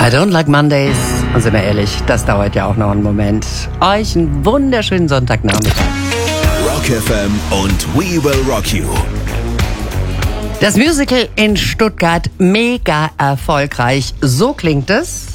I don't like Mondays. Und sind wir ehrlich, das dauert ja auch noch einen Moment. Euch einen wunderschönen Sonntagnachmittag. Rock FM und We Will Rock You. Das Musical in Stuttgart, mega erfolgreich. So klingt es.